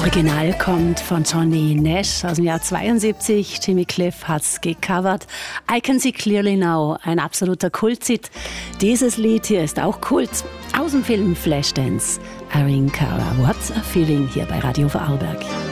Original kommt von Johnny Nash aus dem Jahr 72. Jimmy Cliff hat's gecovert. I Can See Clearly Now, ein absoluter Kulthit. Dieses Lied hier ist auch Kult aus dem Film Flashdance. Irene Cara, What's a Feeling hier bei Radio Vorarlberg.